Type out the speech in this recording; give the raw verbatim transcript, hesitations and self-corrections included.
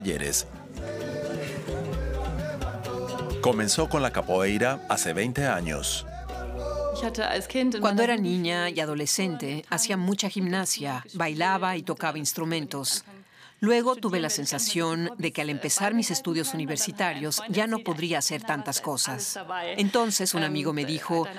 talleres. Comenzó con la capoeira hace veinte años. Cuando era niña y adolescente, hacía mucha gimnasia, bailaba y tocaba instrumentos. Luego tuve la sensación de que al empezar mis estudios universitarios ya no podría hacer tantas cosas. Entonces un amigo me dijo